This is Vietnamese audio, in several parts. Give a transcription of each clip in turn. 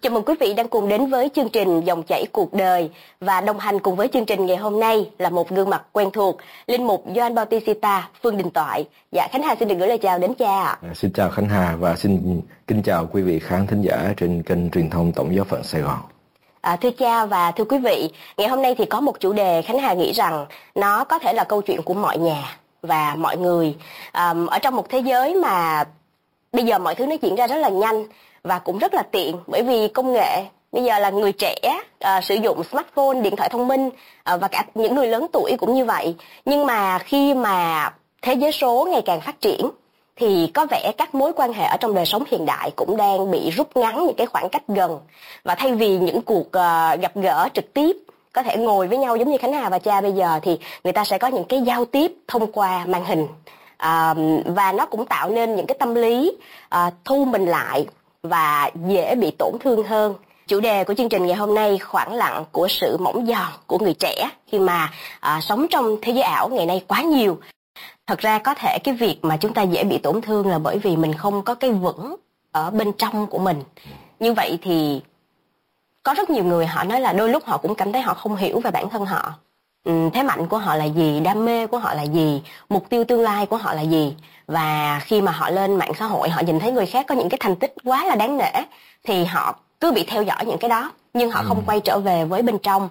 Chào mừng quý vị đang cùng đến với chương trình Dòng chảy cuộc đời, và đồng hành cùng với chương trình ngày hôm nay là một gương mặt quen thuộc, linh mục Gioan Bautista, Phương Đình Toại. Dạ, Khánh Hà xin được gửi lời chào đến cha ạ. Xin chào Khánh Hà và xin kính chào quý vị khán thính giả trên kênh truyền thông Tổng giáo phận Sài Gòn. Thưa cha và thưa quý vị, ngày hôm nay thì có một chủ đề Khánh Hà nghĩ rằng nó có thể là câu chuyện của mọi nhà và mọi người. Ở trong một thế giới mà bây giờ mọi thứ nó diễn ra rất là nhanh và cũng rất là tiện, bởi vì công nghệ bây giờ là người trẻ sử dụng smartphone, điện thoại thông minh, và cả những người lớn tuổi cũng như vậy. Nhưng mà khi mà thế giới số ngày càng phát triển thì có vẻ các mối quan hệ ở trong đời sống hiện đại cũng đang bị rút ngắn những cái khoảng cách gần. Và thay vì những cuộc gặp gỡ trực tiếp, có thể ngồi với nhau giống như Khánh Hà và cha bây giờ, thì người ta sẽ có những cái giao tiếp thông qua màn hình. Và nó cũng tạo nên những cái tâm lý thu mình lại và dễ bị tổn thương hơn. Chủ đề của chương trình ngày hôm nay, khoảng lặng của sự mỏng giòn của người trẻ khi mà sống trong thế giới ảo ngày nay quá nhiều. Thật ra có thể cái việc mà chúng ta dễ bị tổn thương là bởi vì mình không có cái vững ở bên trong của mình. Như vậy thì có rất nhiều người họ nói là đôi lúc họ cũng cảm thấy họ không hiểu về bản thân họ. Thế mạnh của họ là gì, đam mê của họ là gì, mục tiêu tương lai của họ là gì. Và khi mà họ lên mạng xã hội, họ nhìn thấy người khác có những cái thành tích quá là đáng nể, thì họ cứ bị theo dõi những cái đó, nhưng họ không quay trở về với bên trong.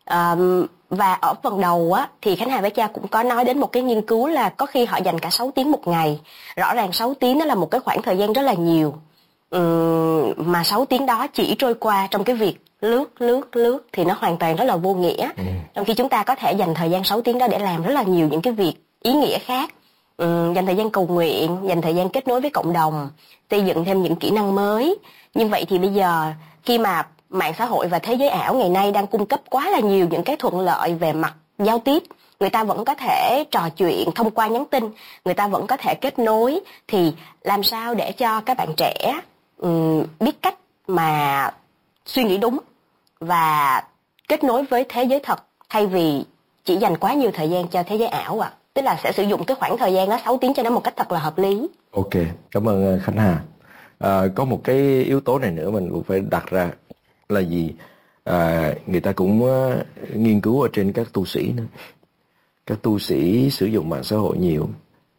Và ở phần đầu á, thì Khánh Hà với cha cũng có nói đến một cái nghiên cứu là có khi họ dành cả 6 tiếng một ngày. Rõ ràng 6 tiếng đó là một cái khoảng thời gian rất là nhiều. Mà 6 tiếng đó chỉ trôi qua trong cái việc lướt thì nó hoàn toàn rất là vô nghĩa. Trong khi chúng ta có thể dành thời gian 6 tiếng đó để làm rất là nhiều những cái việc ý nghĩa khác. Dành thời gian cầu nguyện, dành thời gian kết nối với cộng đồng, xây dựng thêm những kỹ năng mới. Như vậy thì bây giờ khi mà mạng xã hội và thế giới ảo ngày nay đang cung cấp quá là nhiều những cái thuận lợi về mặt giao tiếp, người ta vẫn có thể trò chuyện thông qua nhắn tin, người ta vẫn có thể kết nối, thì làm sao để cho các bạn trẻ biết cách mà suy nghĩ đúng và kết nối với thế giới thật, thay vì chỉ dành quá nhiều thời gian cho thế giới ảo ạ. Tức là sẽ sử dụng cái khoảng thời gian đó 6 tiếng cho nó một cách thật là hợp lý. Ok, cảm ơn Khánh Hà. Có một cái yếu tố này nữa mình cũng phải đặt ra là gì? Người ta cũng nghiên cứu ở trên các tu sĩ nữa. Các tu sĩ sử dụng mạng xã hội nhiều,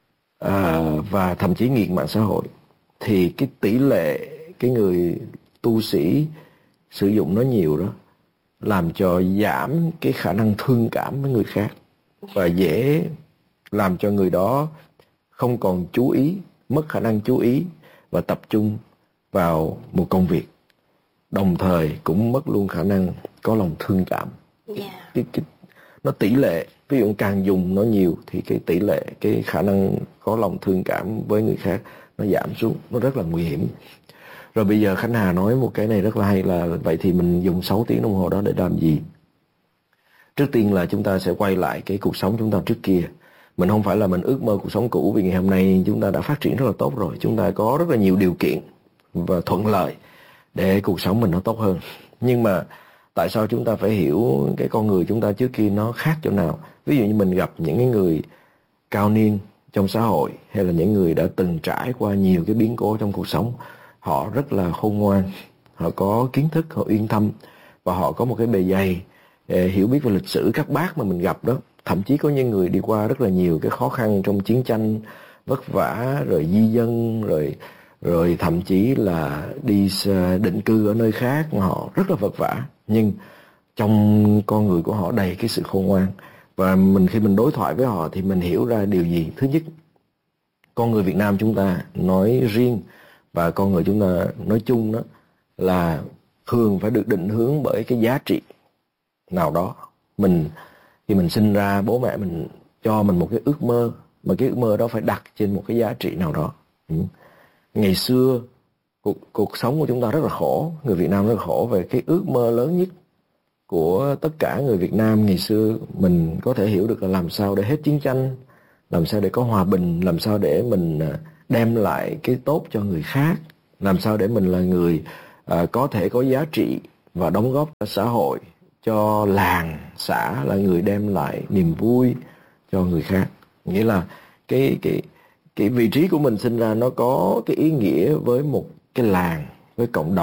và thậm chí nghiện mạng xã hội, thì cái tỷ lệ cái người tu sĩ sử dụng nó nhiều đó làm cho giảm cái khả năng thương cảm với người khác, và dễ làm cho người đó không còn chú ý, mất khả năng chú ý và tập trung vào một công việc, đồng thời cũng mất luôn khả năng có lòng thương cảm. Nó tỷ lệ, ví dụ càng dùng nó nhiều thì cái tỷ lệ, cái khả năng có lòng thương cảm với người khác nó giảm xuống, nó rất là nguy hiểm. Rồi bây giờ Khánh Hà nói một cái này rất là hay, là vậy thì mình dùng 6 tiếng đồng hồ đó để làm gì? Trước tiên là chúng ta sẽ quay lại cái cuộc sống chúng ta trước kia. Mình không phải là mình ước mơ cuộc sống cũ, vì ngày hôm nay chúng ta đã phát triển rất là tốt rồi. Chúng ta có rất là nhiều điều kiện và thuận lợi để cuộc sống mình nó tốt hơn. Nhưng mà tại sao chúng ta phải hiểu cái con người chúng ta trước kia nó khác chỗ nào? Ví dụ như mình gặp những cái người cao niên trong xã hội, hay là những người đã từng trải qua nhiều cái biến cố trong cuộc sống, họ rất là khôn ngoan, họ có kiến thức, họ uyên thâm, và họ có một cái bề dày hiểu biết về lịch sử. Các bác mà mình gặp đó, thậm chí có những người đi qua rất là nhiều cái khó khăn trong chiến tranh, vất vả, rồi di dân, rồi thậm chí là đi định cư ở nơi khác, họ rất là vất vả, nhưng trong con người của họ đầy cái sự khôn ngoan. Và khi mình đối thoại với họ thì mình hiểu ra điều gì? Thứ nhất, con người Việt Nam chúng ta nói riêng và con người chúng ta nói chung đó, là thường phải được định hướng bởi cái giá trị nào đó. Khi mình sinh ra, bố mẹ mình cho mình một cái ước mơ, mà cái ước mơ đó phải đặt trên một cái giá trị nào đó. Ngày xưa cuộc sống của chúng ta rất là khổ, người Việt Nam rất là khổ, về cái ước mơ lớn nhất của tất cả người Việt Nam ngày xưa, mình có thể hiểu được là làm sao để hết chiến tranh, làm sao để có hòa bình, làm sao để mình đem lại cái tốt cho người khác, làm sao để mình là người có thể có giá trị và đóng góp cho xã hội, cho làng, xã, là người đem lại niềm vui cho người khác. Nghĩa là cái vị trí của mình sinh ra nó có cái ý nghĩa với một cái làng, với cộng đồng,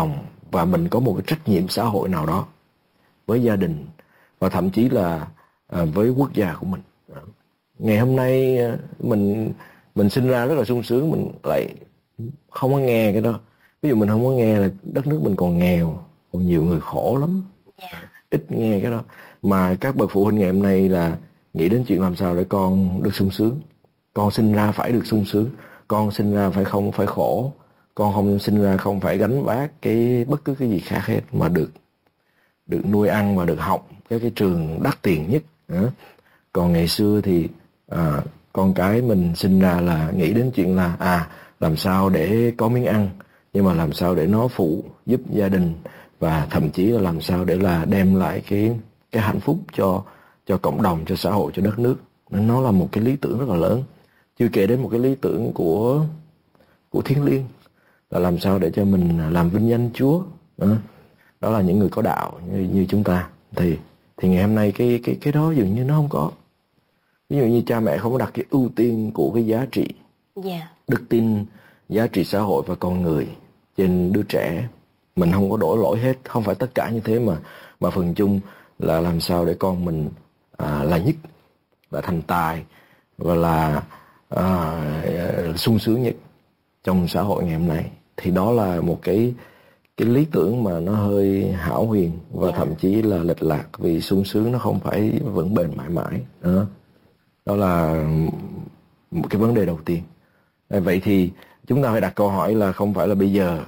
và mình có một cái trách nhiệm xã hội nào đó với gia đình và thậm chí là với quốc gia của mình. Ngày hôm nay mình sinh ra rất là sung sướng, mình lại không có nghe cái đó. Ví dụ mình không có nghe là đất nước mình còn nghèo, còn nhiều người khổ lắm, ít nghe cái đó. Mà các bậc phụ huynh ngày hôm nay là nghĩ đến chuyện làm sao để con được sung sướng. Con sinh ra phải được sung sướng, con sinh ra không phải khổ, con không sinh ra không phải gánh vác bất cứ cái gì khác hết, mà được nuôi ăn và được học cái trường đắt tiền nhất. Còn ngày xưa thì con cái mình sinh ra là nghĩ đến chuyện là làm sao để có miếng ăn, nhưng mà làm sao để nó phụ giúp gia đình, và thậm chí là làm sao để là đem lại cái hạnh phúc cho cộng đồng, cho xã hội, cho đất nước. Nên nó là một cái lý tưởng rất là lớn. Chưa kể đến một cái lý tưởng của thiêng liêng là làm sao để cho mình làm vinh danh Chúa. Đó là những người có đạo như chúng ta. Thì ngày hôm nay cái đó dường như nó không có. Ví dụ như cha mẹ không có đặt cái ưu tiên của cái giá trị đức tin, giá trị xã hội và con người trên đứa trẻ. Mình không có đổ lỗi hết, không phải tất cả như thế, mà phần chung là làm sao để con mình là nhất, là thành tài và là sung sướng nhất trong xã hội ngày hôm nay. Thì đó là một cái lý tưởng mà nó hơi hão huyền và thậm chí là lệch lạc, vì sung sướng nó không phải vững bền mãi mãi. Đó là một cái vấn đề đầu tiên. Vậy thì chúng ta phải đặt câu hỏi là không phải là bây giờ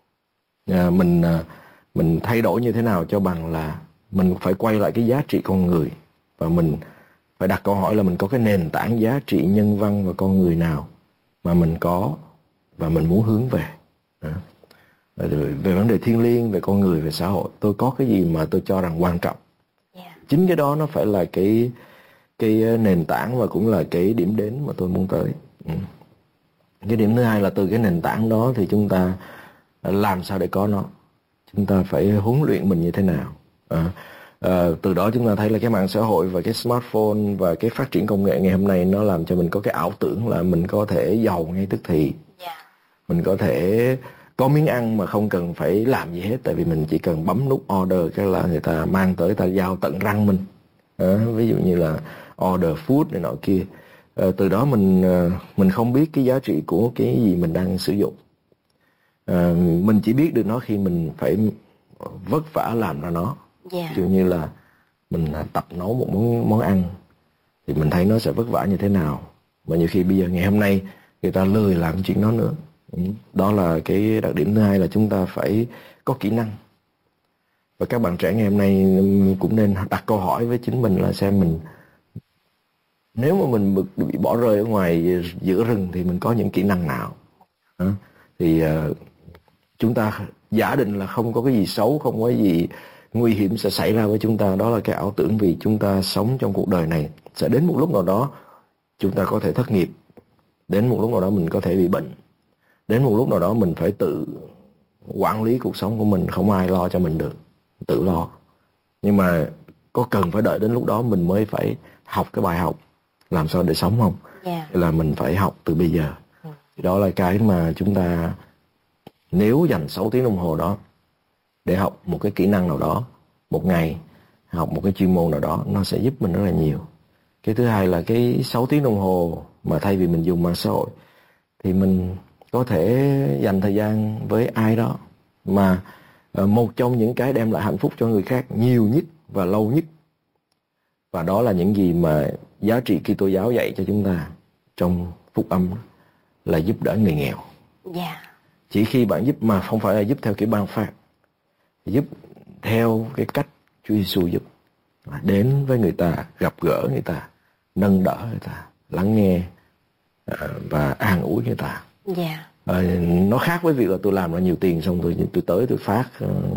mình thay đổi như thế nào cho bằng là mình phải quay lại cái giá trị con người, và mình phải đặt câu hỏi là mình có cái nền tảng giá trị nhân văn và con người nào mà mình có và mình muốn hướng về. Về vấn đề thiêng liêng, về con người, về xã hội, tôi có cái gì mà tôi cho rằng quan trọng. Chính cái đó nó phải là cái nền tảng và cũng là cái điểm đến mà tôi muốn tới. Cái điểm thứ hai là từ cái nền tảng đó thì chúng ta làm sao để có nó. Chúng ta phải huấn luyện mình như thế nào. Từ đó chúng ta thấy là cái mạng xã hội và cái smartphone và cái phát triển công nghệ ngày hôm nay nó làm cho mình có cái ảo tưởng là mình có thể giàu ngay tức thì. Mình có thể có miếng ăn mà không cần phải làm gì hết, tại vì mình chỉ cần bấm nút order cái là người ta mang tới, ta giao tận răng mình. Ví dụ như là order food này nọ kia. Từ đó mình không biết cái giá trị của cái gì mình đang sử dụng. Mình chỉ biết được nó khi mình phải vất vả làm ra nó. Ví dụ như là mình tập nấu một món ăn thì mình thấy nó sẽ vất vả như thế nào, mà nhiều khi bây giờ ngày hôm nay người ta lười làm chuyện đó nữa. Đó là cái đặc điểm thứ hai, là chúng ta phải có kỹ năng. Và các bạn trẻ ngày hôm nay cũng nên đặt câu hỏi với chính mình là xem mình, nếu mà mình bị bỏ rơi ở ngoài giữa rừng thì mình có những kỹ năng nào. Thì chúng ta giả định là không có cái gì xấu, không có cái gì nguy hiểm sẽ xảy ra với chúng ta. Đó là cái ảo tưởng, vì chúng ta sống trong cuộc đời này sẽ đến một lúc nào đó chúng ta có thể thất nghiệp, đến một lúc nào đó mình có thể bị bệnh, đến một lúc nào đó mình phải tự quản lý cuộc sống của mình, không ai lo cho mình được, tự lo. Nhưng mà có cần phải đợi đến lúc đó mình mới phải học cái bài học làm sao để sống không? Là mình phải học từ bây giờ. Đó là cái mà chúng ta, nếu dành 6 tiếng đồng hồ đó để học một cái kỹ năng nào đó một ngày, học một cái chuyên môn nào đó, nó sẽ giúp mình rất là nhiều. Cái thứ hai là cái 6 tiếng đồng hồ mà thay vì mình dùng mạng xã hội thì mình có thể dành thời gian với ai đó mà một trong những cái đem lại hạnh phúc cho người khác nhiều nhất và lâu nhất. Và đó là những gì mà giá trị Kitô giáo dạy cho chúng ta trong phúc âm, là giúp đỡ người nghèo. Chỉ khi bạn giúp, mà không phải là giúp theo kiểu ban phát, giúp theo cái cách Chúa Giêsu giúp, đến với người ta, gặp gỡ người ta, nâng đỡ người ta, lắng nghe và an ủi người ta. Nó khác với việc là tôi làm ra nhiều tiền xong tôi tới tôi phát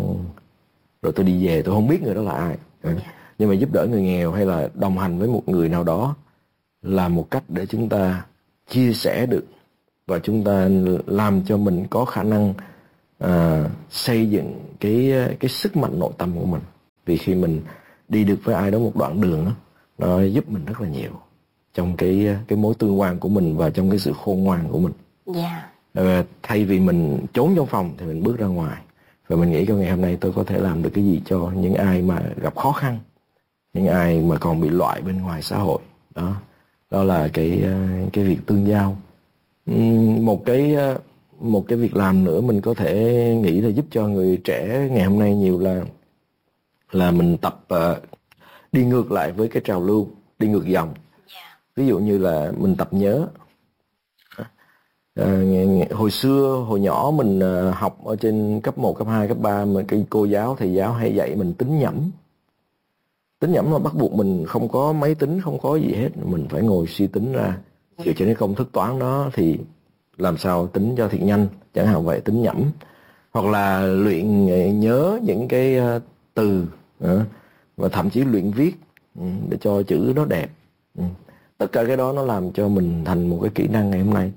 rồi tôi đi về, tôi không biết người đó là ai. Nhưng mà giúp đỡ người nghèo hay là đồng hành với một người nào đó là một cách để chúng ta chia sẻ được, và chúng ta làm cho mình có khả năng xây dựng cái sức mạnh nội tâm của mình. Vì khi mình đi được với ai đó một đoạn đường đó, nó giúp mình rất là nhiều trong cái mối tương quan của mình và trong cái sự khôn ngoan của mình. Thay vì mình trốn trong phòng thì mình bước ra ngoài. Và mình nghĩ trong ngày hôm nay tôi có thể làm được cái gì cho những ai mà gặp khó khăn, những ai mà còn bị loại bên ngoài xã hội. Đó là cái việc tương giao. Một cái việc làm nữa mình có thể nghĩ là giúp cho người trẻ ngày hôm nay nhiều là mình tập đi ngược lại với cái trào lưu, đi ngược dòng. Ví dụ như là mình tập nhớ. Hồi xưa, hồi nhỏ mình học ở trên cấp 1, cấp 2, cấp 3 mà cái cô giáo, thầy giáo hay dạy mình tính nhẩm. Tính nhẩm là bắt buộc mình không có máy tính, không có gì hết. Mình phải ngồi suy tính ra. Dựa trên cái công thức toán đó thì làm sao tính cho thiệt nhanh. Chẳng hạn vậy, tính nhẩm. Hoặc là luyện nhớ những cái từ. Và thậm chí luyện viết để cho chữ nó đẹp. Tất cả cái đó nó làm cho mình thành một cái kỹ năng ngày hôm nay.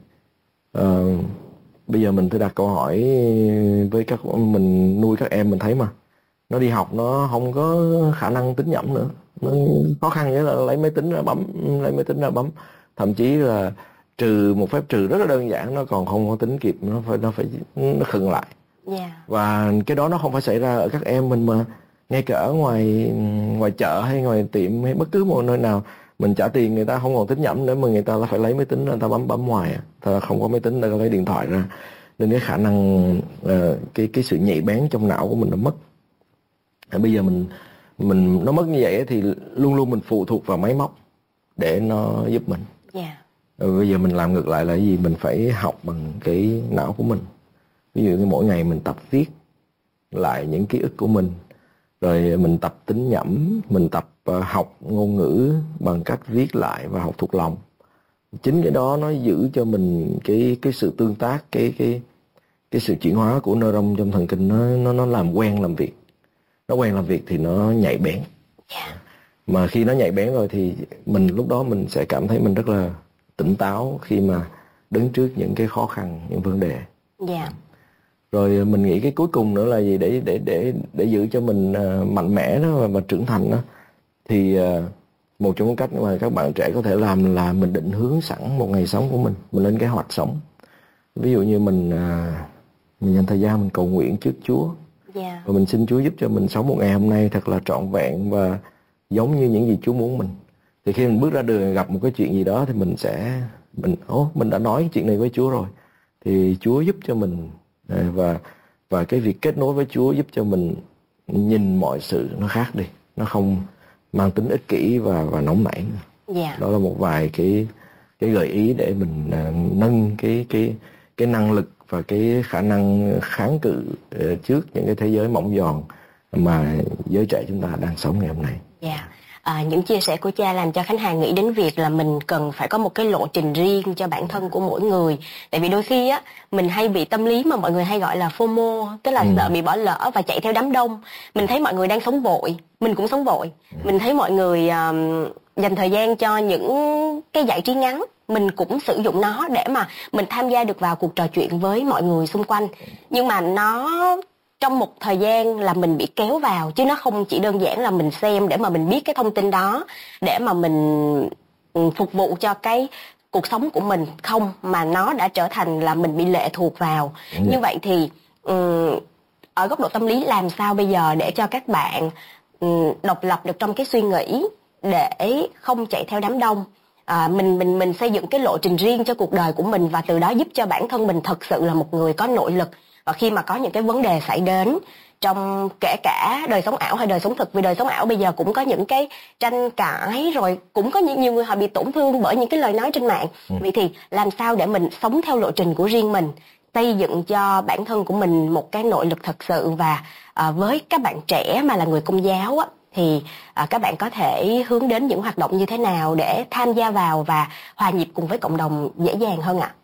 Bây giờ mình thử đặt câu hỏi với mình nuôi các em, mình thấy mà nó đi học nó không có khả năng tính nhẩm nữa, nó khó khăn vậy, là lấy máy tính ra bấm, thậm chí là trừ một phép trừ rất là đơn giản nó còn không có tính kịp, nó khựng lại. Và cái đó nó không phải xảy ra ở các em mình, mà ngay cả ở ngoài chợ hay ngoài tiệm hay bất cứ một nơi nào mình trả tiền người ta không còn tính nhẩm nữa, mà người ta phải lấy máy tính ra, người ta bấm ngoài, ta không có máy tính, người ta lấy điện thoại ra, nên cái khả năng cái sự nhạy bén trong não của mình nó mất. Bây giờ mình nó mất như vậy thì luôn luôn mình phụ thuộc vào máy móc để nó giúp mình. Bây giờ mình làm ngược lại là cái gì? Mình phải học bằng cái não của mình. Ví dụ như mỗi ngày mình tập viết lại những ký ức của mình, rồi mình tập tính nhẩm, mình tập học ngôn ngữ bằng cách viết lại và học thuộc lòng. Chính cái đó nó giữ cho mình cái sự tương tác, cái sự chuyển hóa của neuron trong thần kinh, nó làm quen làm việc. Nó quen làm việc thì nó nhạy bén. Mà khi nó nhạy bén rồi thì lúc đó mình sẽ cảm thấy mình rất là tỉnh táo khi mà đứng trước những cái khó khăn, những vấn đề. Rồi mình nghĩ cái cuối cùng nữa là gì, để giữ cho mình mạnh mẽ đó và trưởng thành đó, thì một trong những cách mà các bạn trẻ có thể làm là mình định hướng sẵn một ngày sống của mình lên kế hoạch sống. Ví dụ như mình dành thời gian mình cầu nguyện trước Chúa, và mình xin Chúa giúp cho mình sống một ngày hôm nay thật là trọn vẹn và giống như những gì Chúa muốn mình. Thì khi mình bước ra đường gặp một cái chuyện gì đó thì mình đã nói chuyện này với Chúa rồi, thì Chúa giúp cho mình, và cái việc kết nối với Chúa giúp cho mình nhìn mọi sự nó khác đi, nó không mang tính ích kỷ và nóng nảy nữa. Đó là một vài cái gợi ý để mình nâng cái năng lực và cái khả năng kháng cự trước những cái thế giới mỏng giòn mà giới trẻ chúng ta đang sống ngày hôm nay. Những chia sẻ của cha làm cho Khánh Hà nghĩ đến việc là mình cần phải có một cái lộ trình riêng cho bản thân của mỗi người. Tại vì đôi khi á, mình hay bị tâm lý mà mọi người hay gọi là FOMO, tức là sợ bị bỏ lỡ và chạy theo đám đông. Mình thấy mọi người đang sống vội, mình cũng sống vội. Mình thấy mọi người dành thời gian cho những cái giải trí ngắn, mình cũng sử dụng nó để mà mình tham gia được vào cuộc trò chuyện với mọi người xung quanh. Nhưng mà nó trong một thời gian là mình bị kéo vào, chứ nó không chỉ đơn giản là mình xem để mà mình biết cái thông tin đó để mà mình phục vụ cho cái cuộc sống của mình không, mà nó đã trở thành là mình bị lệ thuộc vào. Như vậy thì ở góc độ tâm lý làm sao bây giờ để cho các bạn độc lập được trong cái suy nghĩ để không chạy theo đám đông, mình xây dựng cái lộ trình riêng cho cuộc đời của mình, và từ đó giúp cho bản thân mình thật sự là một người có nội lực. Và khi mà có những cái vấn đề xảy đến trong kể cả đời sống ảo hay đời sống thực, vì đời sống ảo bây giờ cũng có những cái tranh cãi, rồi cũng có nhiều người họ bị tổn thương bởi những cái lời nói trên mạng. Vậy thì làm sao để mình sống theo lộ trình của riêng mình, xây dựng cho bản thân của mình một cái nội lực thật sự. Và với các bạn trẻ mà là người Công giáo á, thì các bạn có thể hướng đến những hoạt động như thế nào để tham gia vào và hòa nhịp cùng với cộng đồng dễ dàng hơn ạ?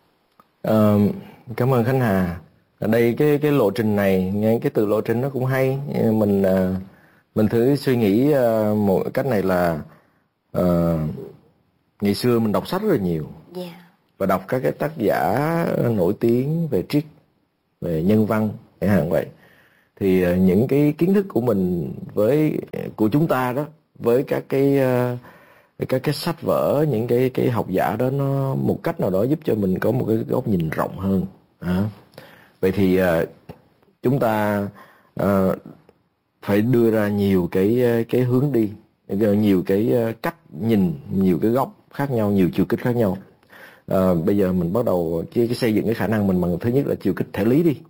Cảm ơn Khánh Hà. Ở đây cái lộ trình này, nghe cái từ lộ trình nó cũng hay. Mình thử suy nghĩ một cách này là ngày xưa mình đọc sách rất là nhiều, và đọc các cái tác giả nổi tiếng về triết, về nhân văn chẳng hạn vậy. Thì những cái kiến thức của mình của chúng ta đó, với các cái sách vở, những cái học giả đó, nó một cách nào đó giúp cho mình có một cái góc nhìn rộng hơn. Vậy thì chúng ta phải đưa ra nhiều cái hướng đi, nhiều cái cách nhìn, nhiều cái góc khác nhau, nhiều chiều kích khác nhau. Bây giờ mình bắt đầu cái xây dựng cái khả năng mình bằng thứ nhất là chiều kích thể lý đi.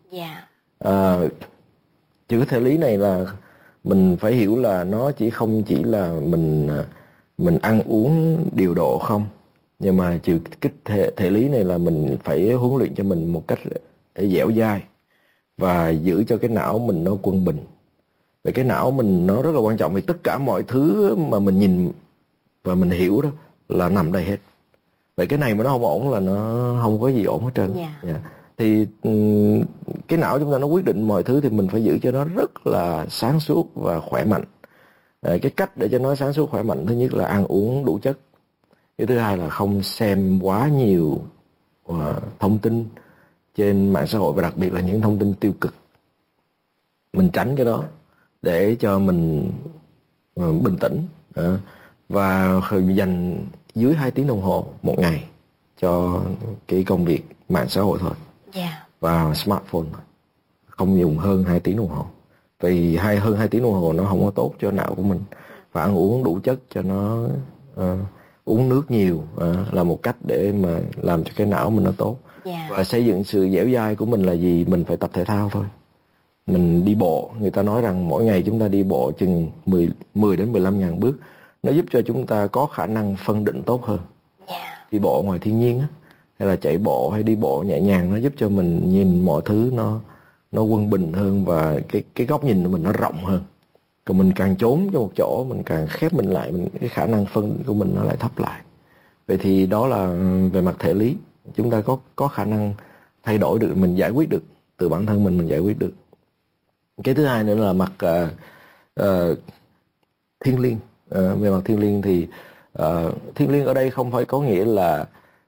Chiều kích thể lý này là mình phải hiểu là nó không chỉ là mình ăn uống điều độ không, nhưng mà chiều kích thể lý này là mình phải huấn luyện cho mình một cách dẻo dai và giữ cho cái não mình nó quân bình. Vậy cái não mình nó rất là quan trọng, vì tất cả mọi thứ mà mình nhìn và mình hiểu đó là nằm đây hết. Vậy cái này mà nó không ổn là nó không có gì ổn hết trơn. Thì cái não chúng ta nó quyết định mọi thứ, thì mình phải giữ cho nó rất là sáng suốt và khỏe mạnh. Cái cách để cho nó sáng suốt khỏe mạnh, thứ nhất là ăn uống đủ chất. Cái thứ hai là không xem quá nhiều thông tin trên mạng xã hội, và đặc biệt là những thông tin tiêu cực. Mình tránh cái đó để cho mình bình tĩnh, và dành dưới 2 tiếng đồng hồ một ngày cho cái công việc mạng xã hội thôi. Và smartphone không dùng hơn 2 tiếng đồng hồ, vì hơn 2 tiếng đồng hồ nó không có tốt cho não của mình. Và ăn uống đủ chất cho nó, uống nước nhiều là một cách để mà làm cho cái não mình nó tốt. Và xây dựng sự dẻo dai của mình là gì? Mình phải tập thể thao thôi. Mình đi bộ, người ta nói rằng mỗi ngày chúng ta đi bộ chừng 10 đến 15 ngàn bước, nó giúp cho chúng ta có khả năng phân định tốt hơn. Đi bộ ngoài thiên nhiên á, hay là chạy bộ hay đi bộ nhẹ nhàng, nó giúp cho mình nhìn mọi thứ nó quân bình hơn, và cái góc nhìn của mình nó rộng hơn. Còn mình càng trốn trong một chỗ, mình càng khép mình lại, cái khả năng phân của mình nó lại thấp lại. Vậy thì đó là về mặt thể lý, chúng ta có khả năng thay đổi được, mình giải quyết được từ bản thân mình giải quyết được. Cái thứ hai nữa là mặt thiêng liêng. Về mặt thiêng liêng thì thiêng liêng ở đây không phải có nghĩa là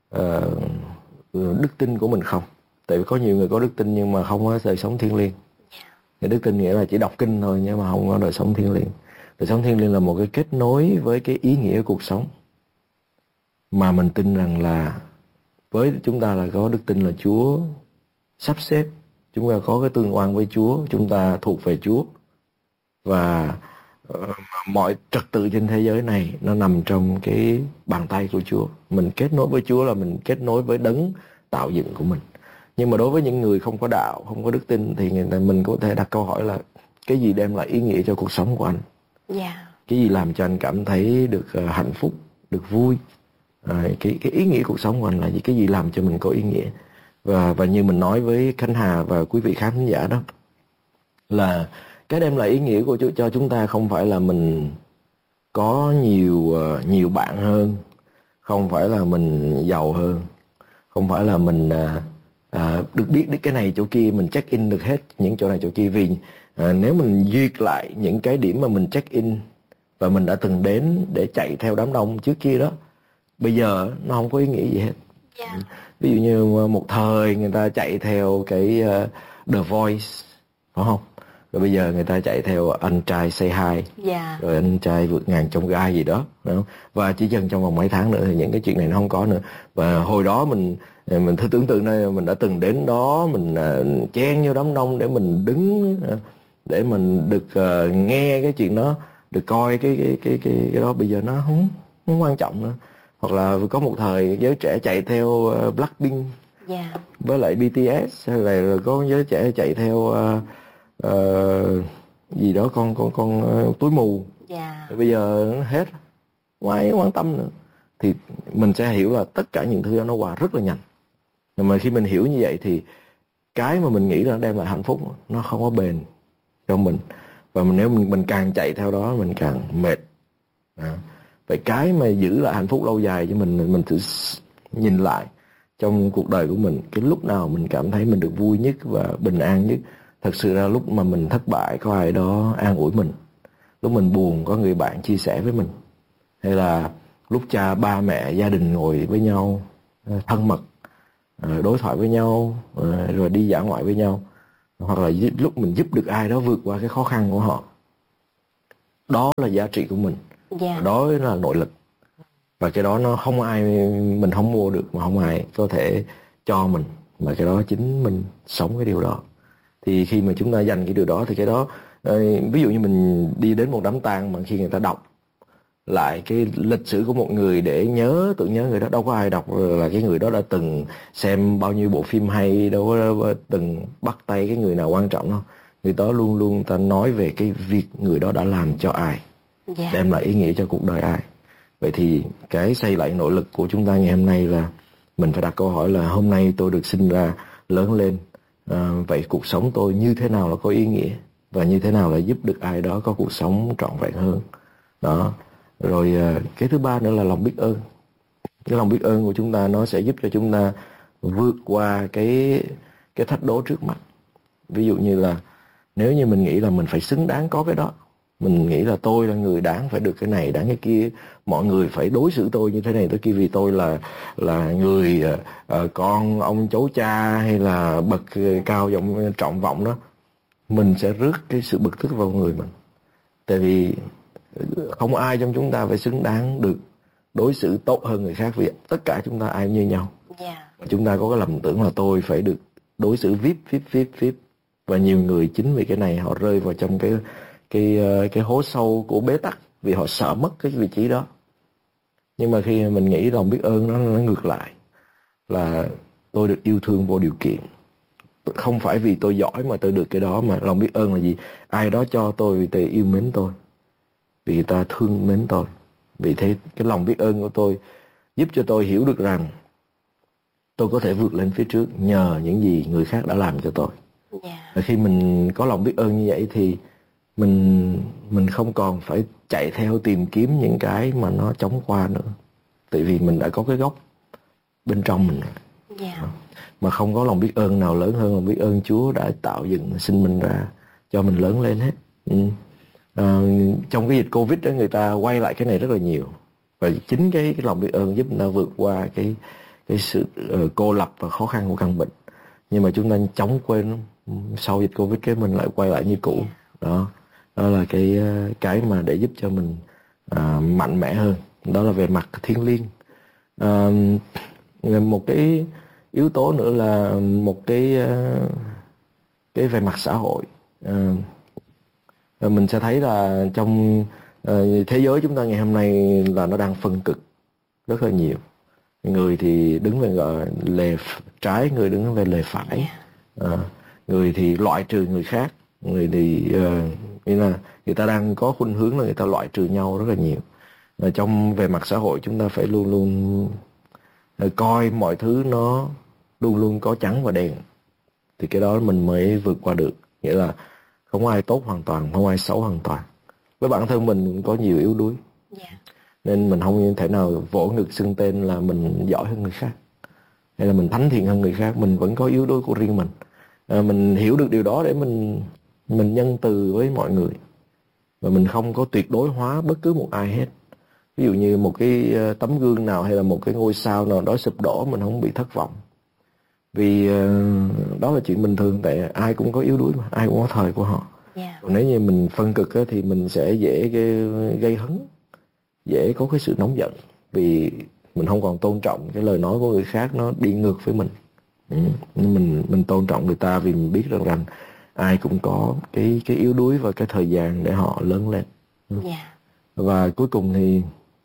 đức tin của mình không. Tại vì có nhiều người có đức tin nhưng mà không có đời sống thiêng liêng. Thì đức tin nghĩa là chỉ đọc kinh thôi nhưng mà không có đời sống thiêng liêng. Đời sống thiêng liêng là một cái kết nối với cái ý nghĩa của cuộc sống, mà mình tin rằng là với chúng ta là có đức tin là Chúa sắp xếp, chúng ta có cái tương quan với Chúa, chúng ta thuộc về Chúa, và mọi trật tự trên thế giới này nó nằm trong cái bàn tay của Chúa. Mình kết nối với Chúa là mình kết nối với đấng tạo dựng của mình. Nhưng mà đối với những người không có đạo, không có đức tin, thì mình có thể đặt câu hỏi là cái gì đem lại ý nghĩa cho cuộc sống của anh? Cái gì làm cho anh cảm thấy được hạnh phúc, được vui? Cái ý nghĩa cuộc sống của anh là gì? Cái gì làm cho mình có ý nghĩa? Và như mình nói với Khánh Hà và quý vị khán giả đó, là cái đem lại ý nghĩa của cho chúng ta không phải là mình có nhiều bạn hơn, không phải là mình giàu hơn, không phải là mình được biết đến cái này chỗ kia, mình check in được hết những chỗ này chỗ kia. Vì nếu mình duyệt lại những cái điểm mà mình check in và mình đã từng đến để chạy theo đám đông trước kia đó, bây giờ nó không có ý nghĩa gì hết. Ví dụ như một thời người ta chạy theo cái The Voice, phải không? Rồi bây giờ người ta chạy theo Anh Trai Say Hi, rồi Anh Trai Vượt Ngàn Chông Gai gì đó, đúng không? Và chỉ dần trong vòng mấy tháng nữa thì những cái chuyện này nó không có nữa. Và hồi đó mình thử tưởng tượng đây, mình đã từng đến đó, mình chen vô đám đông để mình đứng, để mình được nghe cái chuyện đó, được coi cái đó. Bây giờ nó không quan trọng nữa. Hoặc là có một thời giới trẻ chạy theo Blackpink với lại BTS, hay là có giới trẻ chạy theo gì đó con túi mù. Bây giờ nó hết, không ai quan tâm nữa. Thì mình sẽ hiểu là tất cả những thứ đó nó qua rất là nhanh. Nhưng mà khi mình hiểu như vậy thì cái mà mình nghĩ là đem lại hạnh phúc nó không có bền cho mình. Và nếu mình càng chạy theo đó mình càng mệt. Vậy cái mà giữ lại hạnh phúc lâu dài cho mình thử nhìn lại trong cuộc đời của mình, cái lúc nào mình cảm thấy mình được vui nhất và bình an nhất. Thật sự ra lúc mà mình thất bại có ai đó an ủi mình, lúc mình buồn có người bạn chia sẻ với mình, hay là lúc cha ba mẹ gia đình ngồi với nhau thân mật, đối thoại với nhau, rồi đi dã ngoại với nhau, hoặc là lúc mình giúp được ai đó vượt qua cái khó khăn của họ. Đó là giá trị của mình. Đó là nội lực. Và cái đó nó không ai, mình không mua được, mà không ai có thể cho mình, mà cái đó chính mình sống cái điều đó. Thì khi mà chúng ta dành cái điều đó thì cái đó, ví dụ như mình đi đến một đám tang mà khi người ta đọc lại cái lịch sử của một người để tưởng nhớ người đó, đâu có ai đọc là cái người đó đã từng xem bao nhiêu bộ phim hay, đâu có từng bắt tay cái người nào quan trọng đâu. Người đó luôn luôn ta nói về cái việc người đó đã làm cho ai, đem lại ý nghĩa cho cuộc đời ai. Vậy thì cái xây lại nội lực của chúng ta ngày hôm nay là mình phải đặt câu hỏi là hôm nay tôi được sinh ra, lớn lên, vậy cuộc sống tôi như thế nào là có ý nghĩa, và như thế nào là giúp được ai đó có cuộc sống trọn vẹn hơn. Đó. Rồi cái thứ ba nữa là lòng biết ơn. Cái lòng biết ơn của chúng ta nó sẽ giúp cho chúng ta vượt qua cái thách đố trước mặt. Ví dụ như là nếu như mình nghĩ là mình phải xứng đáng có cái đó, mình nghĩ là tôi là người đáng phải được cái này, đáng cái kia, mọi người phải đối xử tôi như thế này tới kia vì tôi là người con ông cháu cha hay là bậc cao trọng vọng đó, mình sẽ rước cái sự bực tức vào người mình. Tại vì không ai trong chúng ta phải xứng đáng được đối xử tốt hơn người khác, vì tất cả chúng ta ai như nhau. Chúng ta có cái lầm tưởng là tôi phải được đối xử VIP. Và nhiều người chính vì cái này họ rơi vào trong cái hố sâu của bế tắc, vì họ sợ mất cái vị trí đó. Nhưng mà khi mình nghĩ lòng biết ơn nó ngược lại, là tôi được yêu thương vô điều kiện. Không phải vì tôi giỏi mà tôi được cái đó, mà lòng biết ơn là gì? Ai đó cho tôi vì người ta yêu mến tôi, vì người ta thương mến tôi. Vì thế cái lòng biết ơn của tôi giúp cho tôi hiểu được rằng tôi có thể vượt lên phía trước nhờ những gì người khác đã làm cho tôi. Và khi mình có lòng biết ơn như vậy thì mình không còn phải chạy theo tìm kiếm những cái mà nó chóng qua nữa. Tại vì mình đã có cái gốc bên trong mình. Mà không có lòng biết ơn nào lớn hơn lòng biết ơn Chúa đã tạo dựng sinh mình ra cho mình lớn lên hết. Trong cái dịch Covid đó, người ta quay lại cái này rất là nhiều. Và chính cái lòng biết ơn giúp người ta vượt qua cái sự cô lập và khó khăn của căn bệnh. Nhưng mà chúng ta chóng quên, sau dịch Covid cái mình lại quay lại như cũ. Đó là cái mà để giúp cho mình mạnh mẽ hơn. Đó là về mặt thiêng liêng. Một cái yếu tố nữa là một cái về mặt xã hội. Mình sẽ thấy là trong thế giới chúng ta ngày hôm nay là nó đang phân cực rất là nhiều. Người thì đứng về lề trái, người đứng về lề phải. Người thì loại trừ người khác, người thì nghĩa là người ta đang có khuynh hướng là người ta loại trừ nhau rất là nhiều. Trong về mặt xã hội chúng ta phải luôn luôn coi mọi thứ nó luôn luôn có trắng và đen, thì cái đó mình mới vượt qua được. Nghĩa là không ai tốt hoàn toàn, không ai xấu hoàn toàn. Với bản thân mình có nhiều yếu đuối, nên mình không thể nào vỗ ngực xưng tên là mình giỏi hơn người khác, hay là mình thánh thiện hơn người khác. Mình vẫn có yếu đuối của riêng mình. Mình hiểu được điều đó để mình nhân từ với mọi người, và mình không có tuyệt đối hóa bất cứ một ai hết. Ví dụ như một cái tấm gương nào hay là một cái ngôi sao nào đó sụp đổ, mình không bị thất vọng, vì đó là chuyện bình thường. Tại ai cũng có yếu đuối mà, ai cũng có thời của họ. Còn nếu như mình phân cực thì mình sẽ dễ gây hấn, dễ có cái sự nóng giận, vì mình không còn tôn trọng cái lời nói của người khác, nó đi ngược với mình. Mình tôn trọng người ta vì mình biết rằng ai cũng có cái yếu đuối và cái thời gian để họ lớn lên. Và cuối cùng thì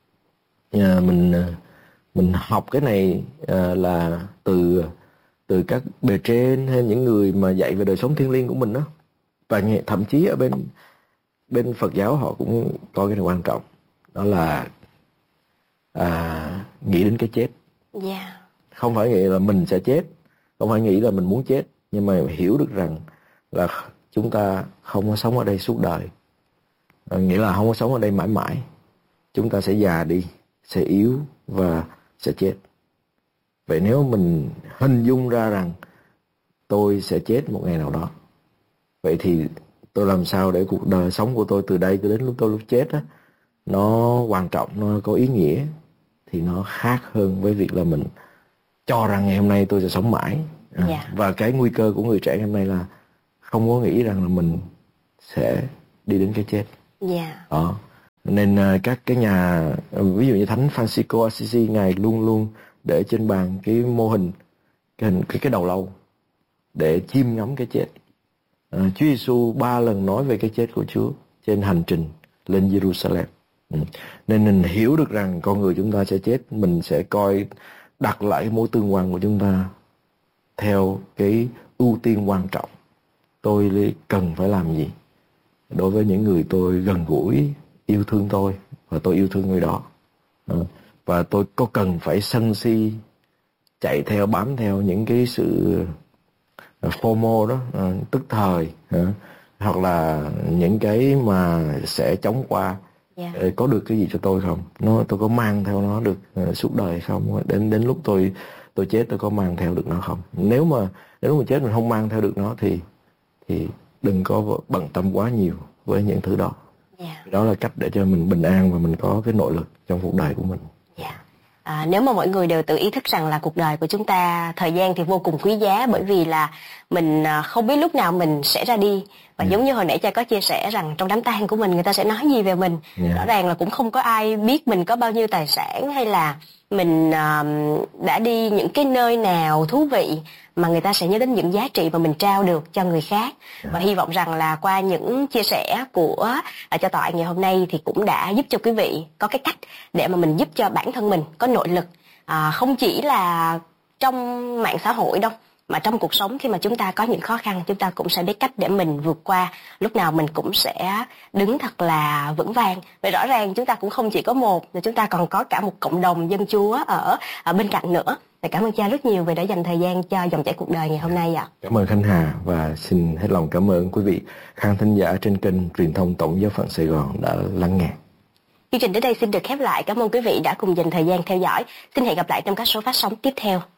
mình học cái này là từ các bề trên hay những người mà dạy về đời sống thiêng liêng của mình đó. Và thậm chí ở bên Phật giáo họ cũng coi cái này quan trọng. Đó là nghĩ đến cái chết. Không phải nghĩ là mình sẽ chết, không phải nghĩ là mình muốn chết, nhưng mà hiểu được rằng là chúng ta không có sống ở đây suốt đời. Nghĩa là không có sống ở đây mãi mãi. Chúng ta sẽ già đi, sẽ yếu và sẽ chết. Vậy nếu mình hình dung ra rằng tôi sẽ chết một ngày nào đó, vậy thì tôi làm sao để cuộc đời sống của tôi từ đây cho đến lúc chết á, nó quan trọng, nó có ý nghĩa, thì nó khác hơn với việc là mình cho rằng ngày hôm nay tôi sẽ sống mãi. Và cái nguy cơ của người trẻ ngày hôm nay là không có nghĩ rằng là mình sẽ đi đến cái chết. Đó. Nên các cái nhà, ví dụ như Thánh Francisco Assisi, ngài luôn luôn để trên bàn cái mô hình cái đầu lâu để chiêm ngắm cái chết. Chúa Giêsu 3 lần nói về cái chết của Chúa trên hành trình lên Jerusalem. Nên mình hiểu được rằng con người chúng ta sẽ chết, mình sẽ đặt lại cái mối tương quan của chúng ta theo cái ưu tiên quan trọng. Tôi cần phải làm gì đối với những người tôi gần gũi, yêu thương tôi, và tôi yêu thương người đó. Và tôi có cần phải sân si chạy theo, bám theo những cái sự FOMO đó, tức thời, hoặc là những cái mà sẽ chóng qua. Có được cái gì cho tôi không? Tôi có mang theo nó được suốt đời hay không? Đến lúc tôi chết tôi có mang theo được nó không? Nếu mà chết mình không mang theo được nó thì đừng có bận tâm quá nhiều với những thứ đó. Đó là cách để cho mình bình an và mình có cái nội lực trong cuộc đời của mình. Nếu mà mọi người đều tự ý thức rằng là cuộc đời của chúng ta, thời gian thì vô cùng quý giá, bởi vì là mình không biết lúc nào mình sẽ ra đi. Và giống như hồi nãy cha có chia sẻ rằng trong đám tang của mình người ta sẽ nói gì về mình. Rõ ràng là cũng không có ai biết mình có bao nhiêu tài sản, hay là mình đã đi những cái nơi nào thú vị, mà người ta sẽ nhớ đến những giá trị mà mình trao được cho người khác. Và hy vọng rằng là qua những chia sẻ của cho tòa ngày hôm nay thì cũng đã giúp cho quý vị có cái cách để mà mình giúp cho bản thân mình có nội lực, không chỉ là trong mạng xã hội đâu, mà trong cuộc sống khi mà chúng ta có những khó khăn, chúng ta cũng sẽ biết cách để mình vượt qua. Lúc nào mình cũng sẽ đứng thật là vững vàng. Vậy rõ ràng chúng ta cũng không chỉ có một, mà chúng ta còn có cả một cộng đồng dân Chúa ở bên cạnh nữa. Và cảm ơn cha rất nhiều vì đã dành thời gian cho Dòng chảy cuộc đời ngày hôm nay ạ. Cảm ơn Khánh Hà, và xin hết lòng cảm ơn quý vị khán thính giả trên kênh truyền thông Tổng giáo phận Sài Gòn đã lắng nghe. Chương trình đến đây xin được khép lại. Cảm ơn quý vị đã cùng dành thời gian theo dõi. Xin hẹn gặp lại trong các số phát sóng tiếp theo.